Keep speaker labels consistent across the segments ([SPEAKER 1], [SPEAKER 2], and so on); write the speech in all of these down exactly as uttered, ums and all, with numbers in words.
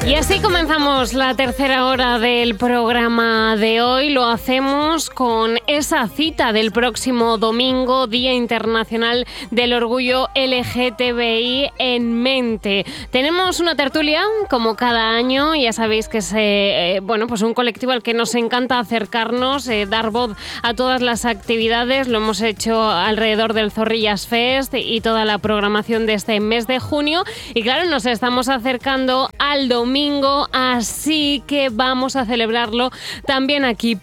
[SPEAKER 1] Y así comenzamos la tercera hora del programa de hoy. Lo hacemos con esa cita del próximo domingo, Día Internacional del Orgullo L G T B I, en mente. Tenemos una tertulia, como cada año. Ya sabéis que es eh, bueno, pues un colectivo al que nos encanta acercarnos, eh, dar voz a todas las actividades. Lo hemos hecho alrededor del Zorrillas Fest y toda la programación de este mes de junio. Y claro, nos estamos acercando al domingo. Domingo, así que vamos a celebrarlo también aquí,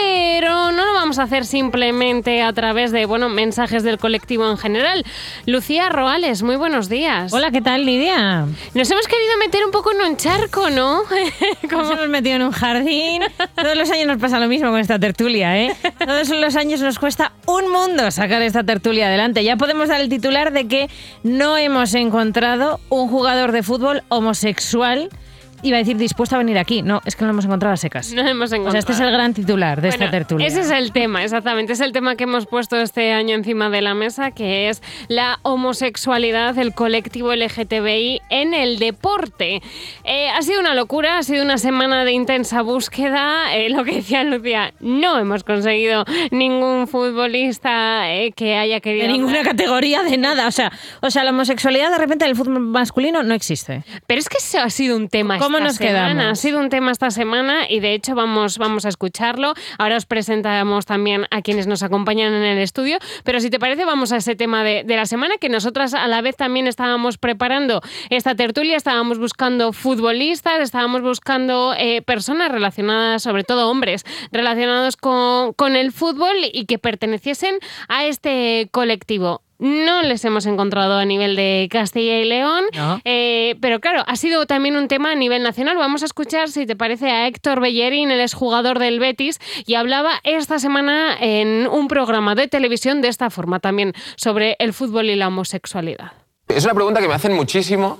[SPEAKER 1] pero no lo vamos a hacer simplemente a través de, bueno, mensajes del colectivo en general. Lucía Roales, muy buenos días.
[SPEAKER 2] Hola, ¿qué tal, Lidia?
[SPEAKER 1] Nos hemos querido meter un poco en un charco, ¿no?
[SPEAKER 2] Como... Nos hemos metido en un jardín. Todos los años nos pasa lo mismo con esta tertulia, ¿eh? Todos los años nos cuesta un mundo sacar esta tertulia adelante. Ya podemos dar el titular de que no hemos encontrado un jugador de fútbol homosexual. Iba a decir dispuesto a venir aquí. No, es que no lo hemos encontrado a secas.
[SPEAKER 1] No lo hemos encontrado.
[SPEAKER 2] O sea, este es el gran titular de
[SPEAKER 1] bueno,
[SPEAKER 2] esta tertulia.
[SPEAKER 1] Ese es el tema, exactamente. Es el tema que hemos puesto este año encima de la mesa, que es la homosexualidad, el colectivo L G T B I en el deporte. Eh, ha sido una locura, ha sido una semana de intensa búsqueda. Eh, lo que decía Lucía, no hemos conseguido ningún futbolista eh, que haya querido...
[SPEAKER 2] De ninguna categoría, de nada. O sea, o sea, la homosexualidad de repente en el fútbol masculino no existe.
[SPEAKER 1] Pero es que eso ha sido un tema.
[SPEAKER 2] ¿Cómo nos
[SPEAKER 1] semana.
[SPEAKER 2] quedamos?
[SPEAKER 1] Ha sido un tema esta semana y de hecho vamos, vamos a escucharlo. Ahora os presentamos también a quienes nos acompañan en el estudio, pero si te parece vamos a ese tema de, de la semana, que nosotras a la vez también estábamos preparando esta tertulia, estábamos buscando futbolistas, estábamos buscando eh, personas relacionadas, sobre todo hombres, relacionados con, con el fútbol y que perteneciesen a este colectivo. No les hemos encontrado a nivel de Castilla y León,
[SPEAKER 2] no.
[SPEAKER 1] eh, pero claro, ha sido también un tema a nivel nacional. Vamos a escuchar, si te parece, a Héctor Bellerín, el exjugador del Betis, y hablaba esta semana en un programa de televisión de esta forma también sobre el fútbol y la homosexualidad.
[SPEAKER 3] Es una pregunta que me hacen muchísimo.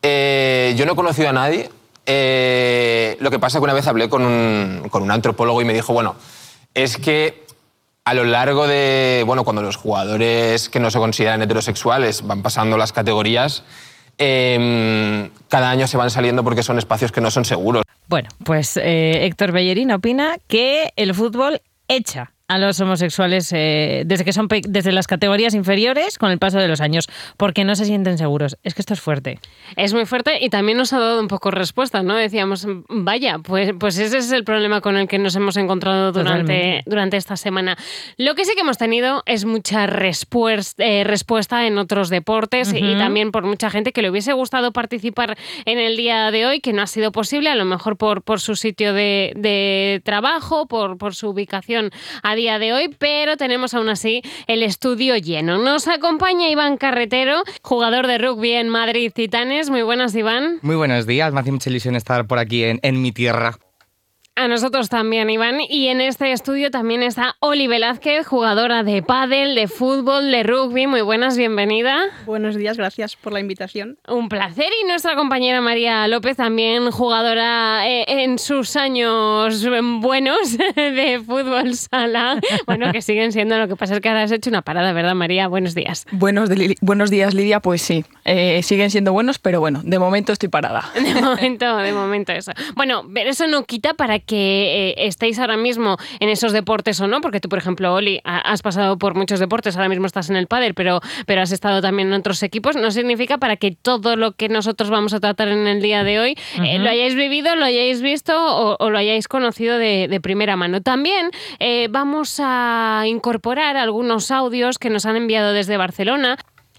[SPEAKER 3] Eh, yo no he conocido a nadie. Eh, lo que pasa es que una vez hablé con un, con un antropólogo y me dijo, bueno, es que a lo largo de, bueno, cuando los jugadores que no se consideran heterosexuales van pasando las categorías, eh, cada año se van saliendo porque son espacios que no son seguros.
[SPEAKER 2] Bueno, pues eh, Héctor Bellerín opina que el fútbol echa a los homosexuales eh, desde que son pe- desde las categorías inferiores con el paso de los años, porque no se sienten seguros. Es que esto es fuerte.
[SPEAKER 1] Es muy fuerte y también nos ha dado un poco respuesta, ¿no? Decíamos, vaya, pues, pues ese es el problema con el que nos hemos encontrado durante, durante esta semana. Lo que sí que hemos tenido es mucha respuesta, eh, respuesta en otros deportes uh-huh. y también por mucha gente que le hubiese gustado participar en el día de hoy, que no ha sido posible, a lo mejor por, por su sitio de, de trabajo, por, por su ubicación a día de hoy, pero tenemos aún así el estudio lleno. Nos acompaña Iván Carretero, jugador de rugby en Madrid Titanes. Muy buenas, Iván.
[SPEAKER 4] Muy buenos días, me hace mucha ilusión estar por aquí en, en mi tierra.
[SPEAKER 1] A nosotros también, Iván. Y en este estudio también está Oli Velázquez, jugadora de pádel, de fútbol, de rugby. Muy buenas, bienvenida.
[SPEAKER 5] Buenos días, gracias por la invitación.
[SPEAKER 1] Un placer. Y nuestra compañera María López, también jugadora eh, en sus años buenos de fútbol sala. Bueno, que siguen siendo, lo que pasa es que ahora has hecho una parada, ¿verdad, María? Buenos días.
[SPEAKER 5] Buenos, de, buenos días, Lidia. Pues sí, eh, siguen siendo buenos, pero bueno, de momento estoy parada.
[SPEAKER 1] De momento, de momento eso. Bueno, pero eso no quita para que eh, estéis ahora mismo en esos deportes o no, porque tú, por ejemplo, Oli, has pasado por muchos deportes, ahora mismo estás en el pádel, pero, pero has estado también en otros equipos. No significa para que todo lo que nosotros vamos a tratar en el día de hoy uh-huh. eh, lo hayáis vivido, lo hayáis visto o, o lo hayáis conocido de, de primera mano. También eh, vamos a incorporar algunos audios que nos han enviado desde Barcelona.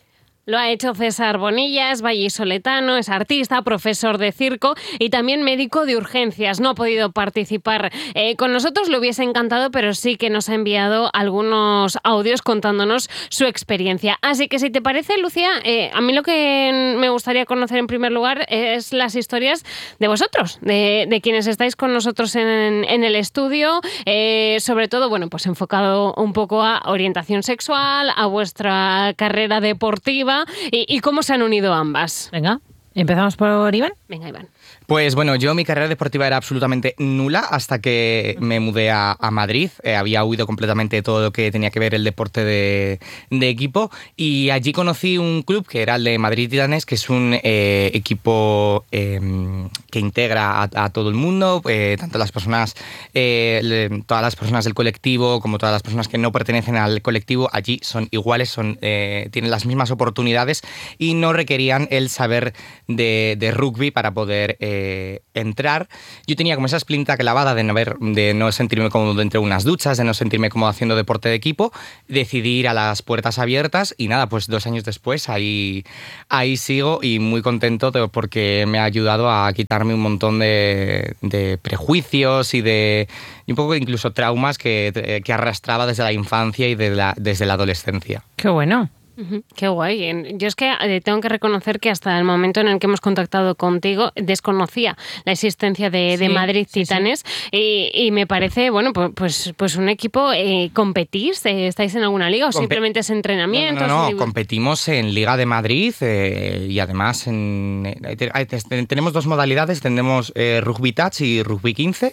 [SPEAKER 1] Lo ha hecho César Bonilla, es vallisoletano, es artista, profesor de circo y también médico de urgencias. No ha podido participar eh, con nosotros, le hubiese encantado, pero sí que nos ha enviado algunos audios contándonos su experiencia. Así que si te parece, Lucía, eh, a mí lo que me gustaría conocer en primer lugar es las historias de vosotros, de, de quienes estáis con nosotros en, en el estudio, eh, sobre todo, bueno, pues enfocado un poco a orientación sexual, a vuestra carrera deportiva y, y cómo se han unido ambas.
[SPEAKER 2] Venga. ¿Empezamos por Iván?
[SPEAKER 1] Venga, Iván.
[SPEAKER 4] Pues bueno, yo mi carrera deportiva era absolutamente nula hasta que me mudé a, a Madrid. Eh, había huido completamente de todo lo que tenía que ver el deporte de, de equipo y allí conocí un club que era el de Madrid Titanes, que es un eh, equipo eh, que integra a, a todo el mundo, eh, tanto las personas, eh, le, todas las personas del colectivo como todas las personas que no pertenecen al colectivo. Allí son iguales, son, eh, tienen las mismas oportunidades y no requerían el saber de, de rugby para poder eh, entrar. Yo tenía como esa esplinta clavada de no, ver, de no sentirme cómodo dentro de unas duchas, de no sentirme cómodo haciendo deporte de equipo. Decidí ir a las puertas abiertas y nada, pues dos años después ahí, ahí sigo y muy contento de, porque me ha ayudado a quitarme un montón de, de prejuicios y de y un poco incluso traumas que, que arrastraba desde la infancia y de la, desde la adolescencia.
[SPEAKER 2] Qué bueno.
[SPEAKER 1] Uh-huh. Qué guay. Yo es que eh, tengo que reconocer que hasta el momento en el que hemos contactado contigo desconocía la existencia de,
[SPEAKER 2] Sí,
[SPEAKER 1] de Madrid
[SPEAKER 2] sí,
[SPEAKER 1] Titanes sí. Y, y me parece, bueno, pues, pues, pues un equipo, eh, ¿competís? ¿Estáis en alguna liga o
[SPEAKER 4] Compe-
[SPEAKER 1] simplemente es entrenamiento?
[SPEAKER 4] No, no, no,
[SPEAKER 1] ¿O
[SPEAKER 4] competimos en Liga de Madrid eh, y además en, eh, tenemos dos modalidades, tenemos eh, Rugby Touch y Rugby quince.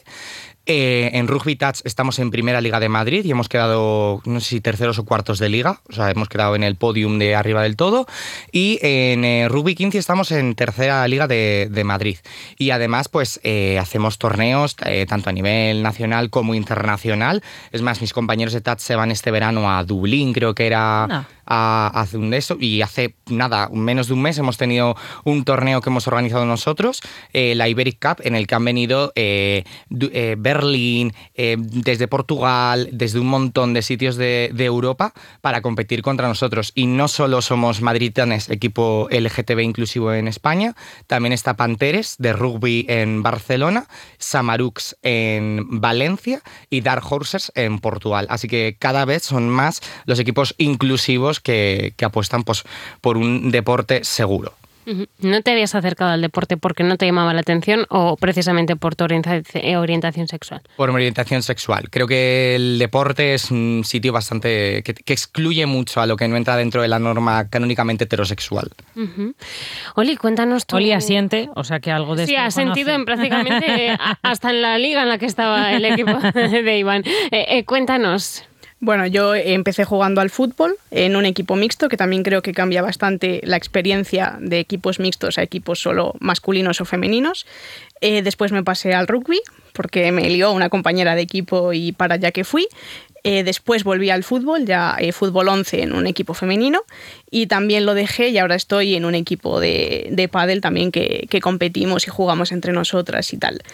[SPEAKER 4] Eh, en Rugby Touch estamos en Primera Liga de Madrid y hemos quedado, no sé si terceros o cuartos de liga, o sea, hemos quedado en el podium de arriba del todo. Y en eh, Rugby quince estamos en Tercera Liga de, de Madrid. Y además, pues, eh, hacemos torneos eh, tanto a nivel nacional como internacional. Es más, mis compañeros de Touch se van este verano a Dublín, creo que era...
[SPEAKER 2] No.
[SPEAKER 4] A, a hacer un de eso y hace nada, menos de un mes hemos tenido un torneo que hemos organizado nosotros, eh, la Iberic Cup, en el que han venido eh, eh, Berlín, eh, desde Portugal, desde un montón de sitios de, de Europa para competir contra nosotros. Y no solo somos Madrid Titanes, equipo L G T B inclusivo en España, también está Panteres de rugby en Barcelona, Samarux en Valencia y Dark Horses en Portugal. Así que cada vez son más los equipos inclusivos Que, que apuestan pues, por un deporte seguro.
[SPEAKER 1] ¿No te habías acercado al deporte porque no te llamaba la atención o precisamente por tu orientación, orientación sexual?
[SPEAKER 4] Por mi orientación sexual. Creo que el deporte es un sitio bastante que, que excluye mucho a lo que no entra dentro de la norma canónicamente heterosexual.
[SPEAKER 1] Uh-huh. Oli, cuéntanos tú.
[SPEAKER 2] Oli asiente, o sea que algo de
[SPEAKER 1] Sí,
[SPEAKER 2] esto
[SPEAKER 1] ha sentido en prácticamente eh, hasta en la liga en la que estaba el equipo de Iván. Eh, eh, cuéntanos.
[SPEAKER 5] Bueno, yo empecé jugando al fútbol en un equipo mixto, que también creo que cambia bastante la experiencia de equipos mixtos a equipos solo masculinos o femeninos. Eh, después me pasé al rugby, porque me lió una compañera de equipo y para allá que fui. Eh, después volví al fútbol, ya eh, fútbol once en un equipo femenino, y también lo dejé y ahora estoy en un equipo de, de pádel también que, que competimos y jugamos entre nosotras y tal.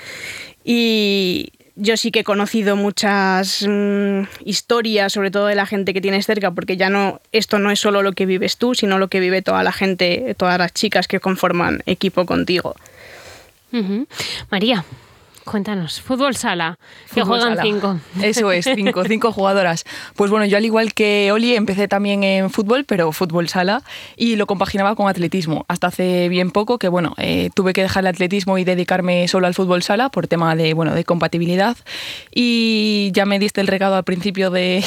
[SPEAKER 5] Y... yo sí que he conocido muchas mmm, historias, sobre todo de la gente que tienes cerca, porque ya no, esto no es solo lo que vives tú, sino lo que vive toda la gente, todas las chicas que conforman equipo contigo.
[SPEAKER 1] Uh-huh. María, cuéntanos, fútbol sala, que
[SPEAKER 5] Fútbol
[SPEAKER 1] juegan
[SPEAKER 5] sala.
[SPEAKER 1] cinco.
[SPEAKER 5] Eso es, cinco, cinco jugadoras. Pues bueno, yo al igual que Oli empecé también en fútbol, pero fútbol sala, y lo compaginaba con atletismo. Hasta hace bien poco que bueno, eh, tuve que dejar el atletismo y dedicarme solo al fútbol sala por tema de, bueno, de compatibilidad. Y ya me diste el recado al principio, de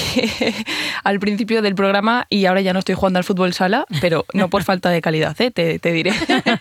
[SPEAKER 5] al principio del programa y ahora ya no estoy jugando al fútbol sala, pero no por falta de calidad, ¿eh? te, te diré.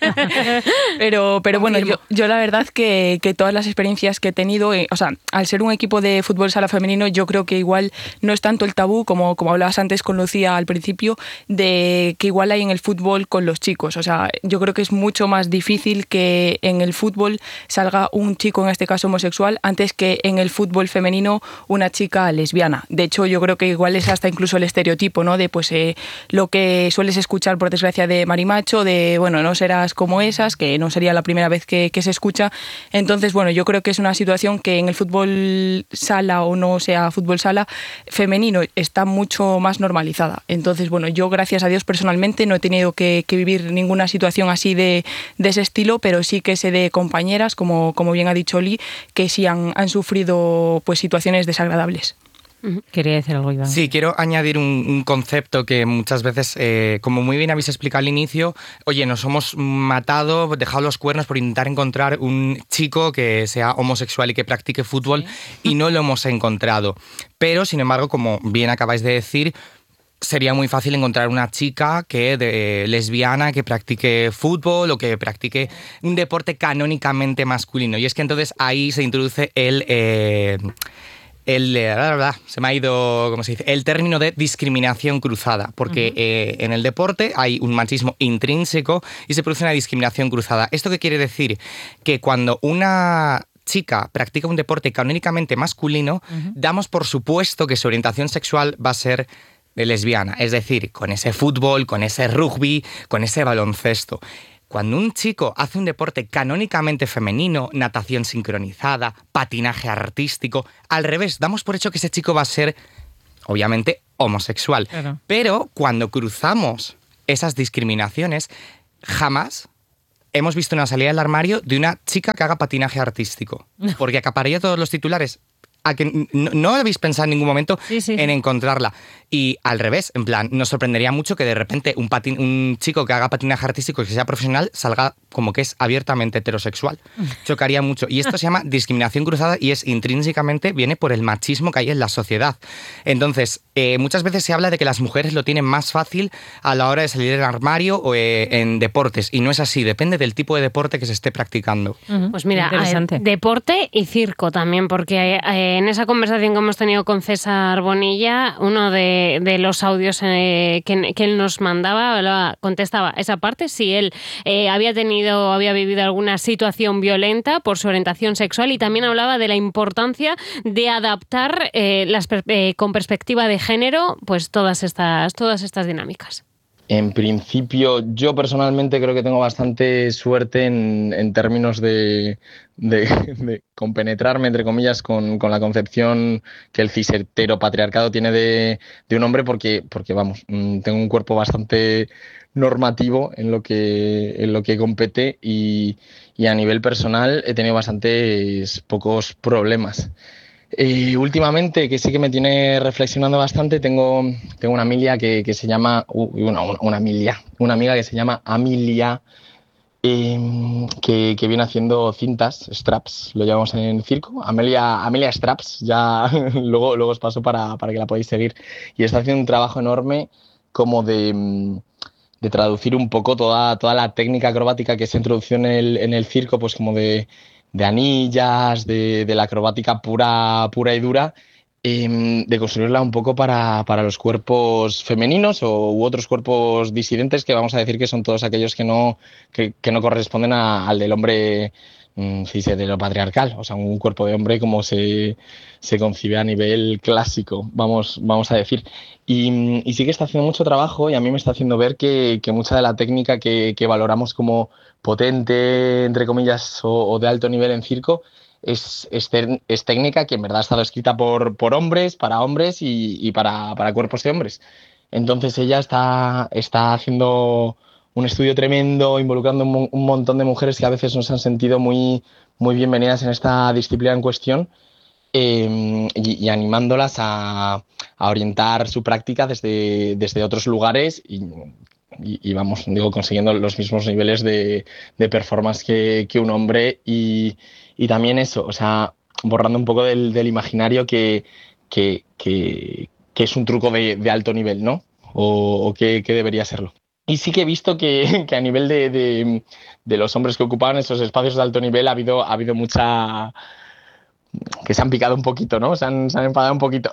[SPEAKER 5] pero, pero bueno, yo, yo la verdad que, que todas las experiencias que he tenido, eh, o sea, al ser un equipo de fútbol sala femenino, yo creo que igual no es tanto el tabú, como, como hablabas antes con Lucía al principio, de que igual hay en el fútbol con los chicos. O sea, yo creo que es mucho más difícil que en el fútbol salga un chico, en este caso homosexual, antes que en el fútbol femenino una chica lesbiana. De hecho, yo creo que igual es hasta incluso el estereotipo, ¿no? De pues eh, lo que sueles escuchar, por desgracia, de marimacho, de, bueno, no serás como esas, que no sería la primera vez que, que se escucha. Entonces, bueno, yo creo que es una situación que en el fútbol sala o no sea fútbol sala femenino está mucho más normalizada. Entonces, bueno, yo gracias a Dios personalmente no he tenido que, que vivir ninguna situación así de, de ese estilo, pero sí que sé de compañeras, como, como bien ha dicho Oli, que sí han, han sufrido pues situaciones desagradables.
[SPEAKER 2] Quería decir algo, Iván.
[SPEAKER 4] Sí, quiero añadir un, un concepto que muchas veces, eh, como muy bien habéis explicado al inicio, oye, nos hemos matado, dejado los cuernos por intentar encontrar un chico que sea homosexual y que practique fútbol, sí. Y no lo hemos encontrado. Pero, sin embargo, como bien acabáis de decir, sería muy fácil encontrar una chica que de lesbiana que practique fútbol o que practique un deporte canónicamente masculino. Y es que entonces ahí se introduce el... Eh, El, se me ha ido, ¿cómo se dice? El término de discriminación cruzada, porque uh-huh. eh, en el deporte hay un machismo intrínseco y se produce una discriminación cruzada. ¿Esto qué quiere decir? Que cuando una chica practica un deporte canónicamente masculino, uh-huh. damos por supuesto que su orientación sexual va a ser de lesbiana, es decir, con ese fútbol, con ese rugby, con ese baloncesto. Cuando un chico hace un deporte canónicamente femenino, natación sincronizada, patinaje artístico, al revés, damos por hecho que ese chico va a ser, obviamente, homosexual. Claro. Pero cuando cruzamos esas discriminaciones, jamás hemos visto una salida del armario de una chica que haga patinaje artístico, porque acapararía todos los titulares. A que no, no habéis pensado en ningún momento sí, sí. en encontrarla. Y al revés, en plan, nos sorprendería mucho que de repente un, patin, un chico que haga patinaje artístico y que sea profesional salga como que es abiertamente heterosexual. Chocaría mucho. Y esto se llama discriminación cruzada y es intrínsecamente, viene por el machismo que hay en la sociedad. Entonces, eh, muchas veces se habla de que las mujeres lo tienen más fácil a la hora de salir del armario o eh, en deportes. Y no es así, depende del tipo de deporte que se esté practicando.
[SPEAKER 1] Uh-huh. Pues mira, eh, deporte y circo también, porque... Eh, En esa conversación que hemos tenido con César Bonilla, uno de, de los audios eh, que, que él nos mandaba, hablaba, contestaba esa parte, si él eh, había tenido, había vivido alguna situación violenta por su orientación sexual, y también hablaba de la importancia de adaptar eh, las, eh, con perspectiva de género, pues todas estas, todas estas dinámicas.
[SPEAKER 6] En principio, yo personalmente creo que tengo bastante suerte en, en términos de, de, de compenetrarme, entre comillas, con, con la concepción que el cis heteropatriarcado tiene de, de un hombre, porque, porque, vamos, tengo un cuerpo bastante normativo en lo que, en lo que compete y, y a nivel personal he tenido bastantes pocos problemas. Y últimamente, que sí que me tiene reflexionando bastante, tengo, tengo una amiga que, que se llama, uh, una, una amilia, una amiga que se llama Amelia, eh, que, que viene haciendo cintas, straps, lo llamamos en el circo, Amelia, Amelia Straps, ya luego, luego os paso para, para que la podáis seguir, y está haciendo un trabajo enorme como de, de traducir un poco toda, toda la técnica acrobática que se introdució en el, en el circo, pues como de... de anillas, de, de la acrobática pura, pura y dura, eh, de construirla un poco para, para los cuerpos femeninos o, u otros cuerpos disidentes, que vamos a decir que son todos aquellos que no, que, que no corresponden a, al del hombre mmm, cis heteropatriarcal, o sea, un cuerpo de hombre como se, se concibe a nivel clásico, vamos, vamos a decir. Y, y sí que está haciendo mucho trabajo, y a mí me está haciendo ver que, que mucha de la técnica que, que valoramos como potente, entre comillas, o, o de alto nivel en circo, es, es, es técnica que en verdad ha estado escrita por, por hombres, para hombres y, y para, para cuerpos de hombres. Entonces ella está, está haciendo un estudio tremendo, involucrando un, un montón de mujeres que a veces no se han sentido muy, muy bienvenidas en esta disciplina en cuestión, eh, y, y animándolas a, a orientar su práctica desde, desde otros lugares y, y, y vamos, digo, consiguiendo los mismos niveles de, de performance que, que un hombre, y, y también eso, o sea, borrando un poco del, del imaginario que, que, que, que es un truco de, de alto nivel, ¿no? O, o que, que debería serlo. Y sí que he visto que, que a nivel de, de, de los hombres que ocupaban esos espacios de alto nivel ha habido, ha habido mucha... que se han picado un poquito, ¿no? Se han, se han enfadado un poquito.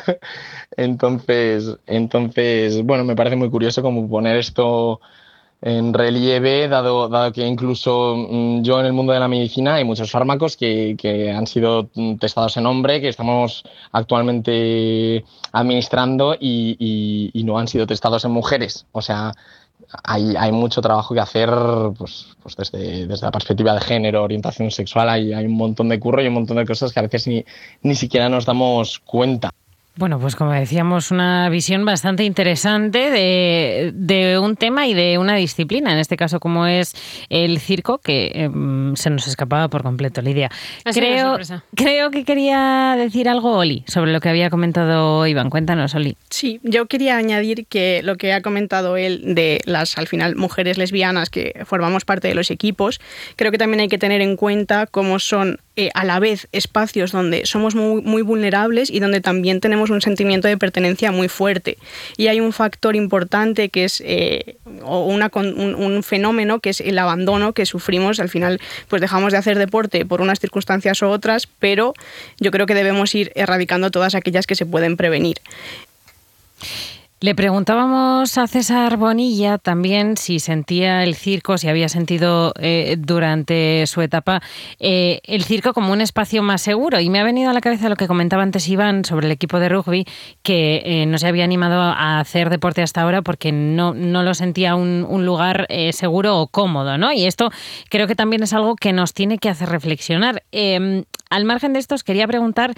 [SPEAKER 6] entonces, entonces, bueno, me parece muy curioso como poner esto en relieve, dado, dado que incluso mmm, yo en el mundo de la medicina hay muchos fármacos que, que han sido testados en hombre, que estamos actualmente administrando y, y, y no han sido testados en mujeres. O sea, hay, hay mucho trabajo que hacer, pues, pues desde, desde la perspectiva de género, orientación sexual, hay, hay un montón de curro y un montón de cosas que a veces ni, ni siquiera nos damos cuenta.
[SPEAKER 2] Bueno, pues como decíamos, una visión bastante interesante de, de un tema y de una disciplina, en este caso como es el circo, que eh, se nos escapaba por completo, Lidia. Creo, creo que quería decir algo, Oli, sobre lo que había comentado Iván. Cuéntanos, Oli.
[SPEAKER 7] Sí, yo quería añadir que lo que ha comentado él de las, al final, mujeres lesbianas que formamos parte de los equipos, creo que también hay que tener en cuenta cómo son eh, a la vez espacios donde somos muy, muy vulnerables y donde también tenemos un sentimiento de pertenencia muy fuerte. Y hay un factor importante que es eh, o una, un, un fenómeno que es el abandono que sufrimos. Al final pues dejamos de hacer deporte por unas circunstancias u otras, pero yo creo que debemos ir erradicando todas aquellas que se pueden prevenir.
[SPEAKER 2] Le preguntábamos a César Bonilla también si sentía el circo, si había sentido eh, durante su etapa eh, el circo como un espacio más seguro. Y me ha venido a la cabeza lo que comentaba antes Iván sobre el equipo de rugby, que eh, no se había animado a hacer deporte hasta ahora porque no, no lo sentía un, un lugar eh, seguro o cómodo, ¿no? Y esto creo que también es algo que nos tiene que hacer reflexionar. Eh, Al margen de esto, os quería preguntar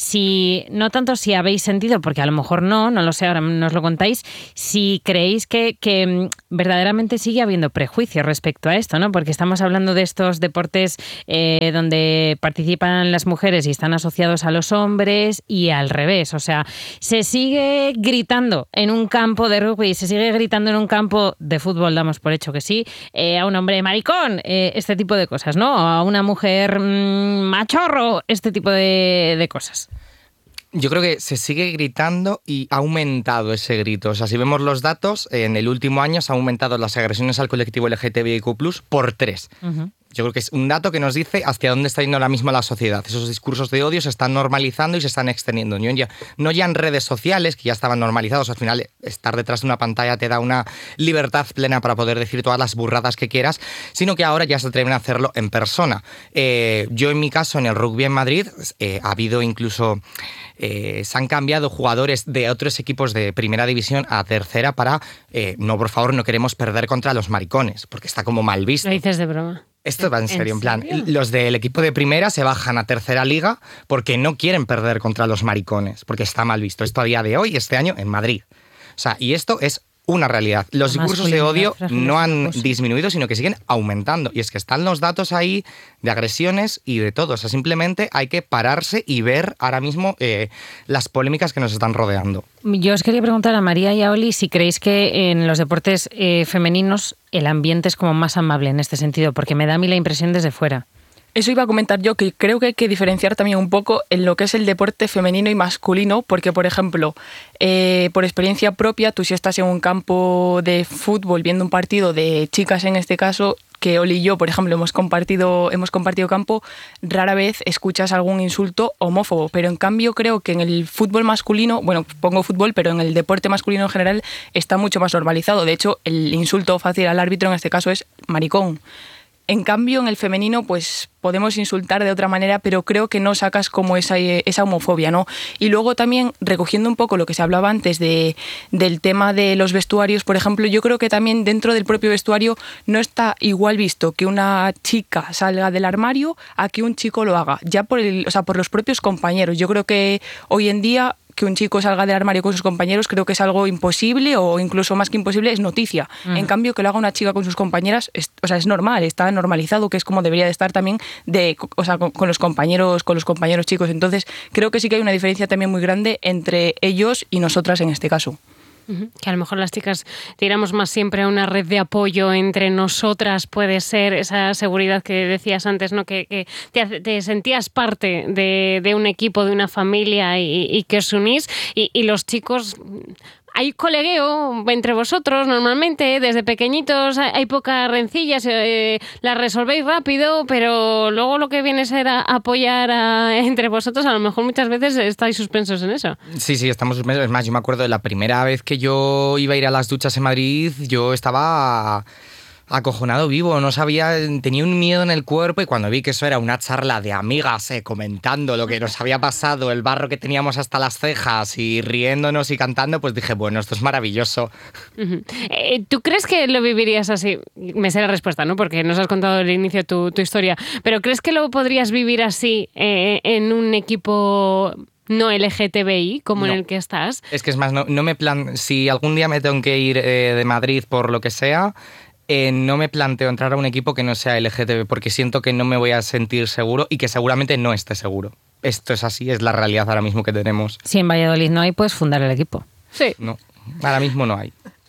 [SPEAKER 2] si, no tanto si habéis sentido, porque a lo mejor no, no lo sé, ahora nos lo contáis, si creéis que, que verdaderamente sigue habiendo prejuicios respecto a esto, ¿no? Porque estamos hablando de estos deportes eh, donde participan las mujeres y están asociados a los hombres y al revés. O sea, se sigue gritando en un campo de rugby, se sigue gritando en un campo de fútbol, damos por hecho que sí, eh, a un hombre maricón, eh, este tipo de cosas, ¿no? A una mujer mmm, machorro, este tipo de, de cosas.
[SPEAKER 4] Yo creo que se sigue gritando y ha aumentado ese grito. O sea, si vemos los datos, en el último año se han aumentado las agresiones al colectivo L G T B I Q plus, por tres. Uh-huh. Yo creo que es un dato que nos dice hacia dónde está yendo ahora mismo la sociedad. Esos discursos de odio se están normalizando y se están extendiendo. No ya, no ya en redes sociales, que ya estaban normalizados. Al final, estar detrás de una pantalla te da una libertad plena para poder decir todas las burradas que quieras, sino que ahora ya se atreven a hacerlo en persona. Eh, yo, en mi caso, en el rugby en Madrid, eh, ha habido incluso... Eh, se han cambiado jugadores de otros equipos de primera división a tercera para, eh, no, por favor, no queremos perder contra los maricones, porque está como mal visto.
[SPEAKER 1] Lo dices de broma.
[SPEAKER 4] Esto va en serio, en plan, los del equipo de primera se bajan a tercera liga porque no quieren perder contra los maricones, porque está mal visto. Esto a día de hoy, este año, en Madrid. O sea, y esto es una realidad. Los discursos de odio no han disminuido, sino que siguen aumentando. Y es que están los datos ahí de agresiones y de todo. O sea, simplemente hay que pararse y ver ahora mismo eh, las polémicas que nos están rodeando.
[SPEAKER 2] Yo os quería preguntar a María y a Oli si creéis que en los deportes eh, femeninos el ambiente es como más amable en este sentido, porque me da a mí la impresión desde fuera.
[SPEAKER 5] Eso iba a comentar yo, que creo que hay que diferenciar también un poco en lo que es el deporte femenino y masculino, porque, por ejemplo, eh, por experiencia propia, tú si estás en un campo de fútbol viendo un partido de chicas en este caso, que Oli y yo, por ejemplo, hemos compartido, hemos compartido campo, rara vez escuchas algún insulto homófobo, pero en cambio creo que en el fútbol masculino, bueno, pongo fútbol, pero en el deporte masculino en general está mucho más normalizado. De hecho, el insulto fácil al árbitro en este caso es maricón. En cambio, en el femenino, pues podemos insultar de otra manera, pero creo que no sacas como esa, esa homofobia, ¿no? Y luego también, recogiendo un poco lo que se hablaba antes de, del tema de los vestuarios, por ejemplo, yo creo que también dentro del propio vestuario no está igual visto que una chica salga del armario a que un chico lo haga, ya por, el, o sea, por los propios compañeros. Yo creo que hoy en día que un chico salga del armario con sus compañeros creo que es algo imposible, o incluso más que imposible, es noticia. Mm. En cambio, que lo haga una chica con sus compañeras, es, o sea, es normal, está normalizado, que es como debería de estar también de, o sea, con, con los compañeros, con los compañeros chicos. Entonces, creo que sí que hay una diferencia también muy grande entre ellos y nosotras en este caso.
[SPEAKER 1] Que a lo mejor las chicas tiramos más siempre a una red de apoyo entre nosotras, puede ser esa seguridad que decías antes, ¿no? Que, que te, te sentías parte de, de un equipo, de una familia y, y que os unís, y, y los chicos... Hay colegueo entre vosotros normalmente, desde pequeñitos hay poca rencillas, eh, las resolvéis rápido, pero luego lo que viene a ser a apoyar a, entre vosotros, a lo mejor muchas veces estáis suspensos en eso.
[SPEAKER 4] Sí, sí, estamos suspensos. Es más, yo me acuerdo de la primera vez que yo iba a ir a las duchas en Madrid, yo estaba... acojonado vivo, no sabía, tenía un miedo en el cuerpo, y cuando vi que eso era una charla de amigas eh, comentando lo que nos había pasado, el barro que teníamos hasta las cejas y riéndonos y cantando, pues dije, bueno, esto es maravilloso.
[SPEAKER 1] Uh-huh. Eh, ¿Tú crees que lo vivirías así? Me sé la respuesta, ¿no? Porque nos has contado al inicio tu, tu historia, pero ¿crees que lo podrías vivir así eh, en un equipo no L G T B I como no. En el que estás?
[SPEAKER 4] Es que es más, no, no me plan... Si algún día me tengo que ir eh, de Madrid por lo que sea... Eh, no me planteo entrar a un equipo que no sea L G T B, porque siento que no me voy a sentir seguro y que seguramente no esté seguro. Esto es así, es la realidad ahora mismo que tenemos.
[SPEAKER 2] Si en Valladolid no hay, puedes fundar el equipo.
[SPEAKER 1] Sí.
[SPEAKER 4] No, ahora mismo no hay.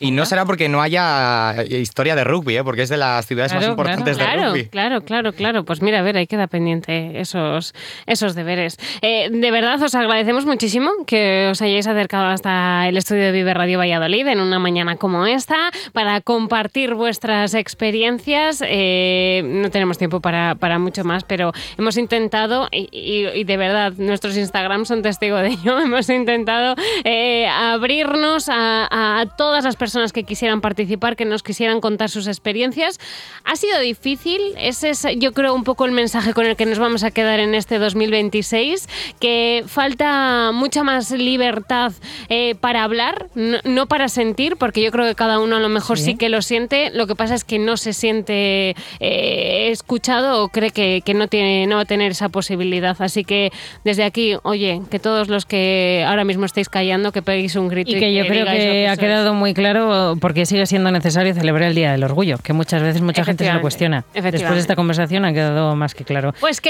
[SPEAKER 4] Y no será porque no haya historia de rugby, ¿eh? Porque es de las ciudades
[SPEAKER 2] Claro,
[SPEAKER 4] más importantes
[SPEAKER 1] Claro,
[SPEAKER 4] de rugby.
[SPEAKER 1] claro, claro, claro. Pues mira, a ver, ahí queda pendiente esos, esos deberes. Eh, de verdad, os agradecemos muchísimo que os hayáis acercado hasta el estudio de Vive Radio Valladolid en una mañana como esta para compartir vuestras experiencias. Eh, no tenemos tiempo para, para mucho más, pero hemos intentado, y, y, y de verdad, nuestros Instagram son testigo de ello, hemos intentado eh, abrirnos a, a todas las personas que quisieran participar, que nos quisieran contar sus experiencias. Ha sido difícil, ese es yo creo un poco el mensaje con el que nos vamos a quedar en este dos mil veintiséis, que falta mucha más libertad eh, para hablar, no, no para sentir, porque yo creo que cada uno a lo mejor sí, sí que lo siente, lo que pasa es que no se siente eh, escuchado o cree que, que no, tiene, no va a tener esa posibilidad. Así que desde aquí, oye, que todos los que ahora mismo estéis callando, que peguéis un grito.
[SPEAKER 2] Y
[SPEAKER 1] y
[SPEAKER 2] que yo
[SPEAKER 1] que
[SPEAKER 2] creo que ha quedado muy claro porque sigue siendo necesario celebrar el Día del Orgullo, que muchas veces mucha gente se lo cuestiona. Después de esta conversación ha quedado más que claro.
[SPEAKER 1] Pues que